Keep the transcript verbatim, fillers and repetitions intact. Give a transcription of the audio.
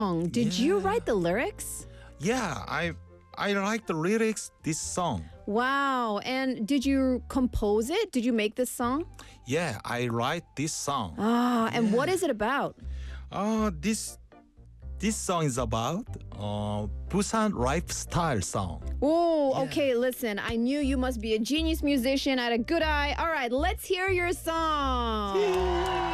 Did you Yeah. write the lyrics? Yeah, I I like the lyrics this song. Wow. And did you compose it? Did you make this song? Yeah, I write this song. Ah, and what Yeah. is it about? Uh this this song is about uh Busan lifestyle song. Oh, Yeah. okay. Listen, I knew you must be a genius musician. I had a good eye. All right, let's hear your song.